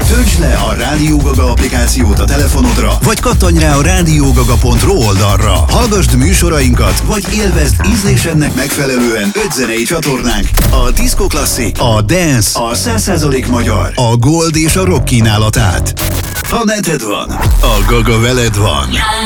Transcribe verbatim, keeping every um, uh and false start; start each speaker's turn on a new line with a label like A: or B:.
A: Töltsd le a Rádió Gaga applikációt a telefonodra, vagy kattanj rá a rádiógaga pont ru oldalra. Hallgasd műsorainkat, vagy élvezd ízlésednek megfelelően öt zenei csatornánk, a Disco Classic, a Dance, a száz százalék magyar, a Gold és a Rock kínálatát. Ha neted van, a Gaga veled van.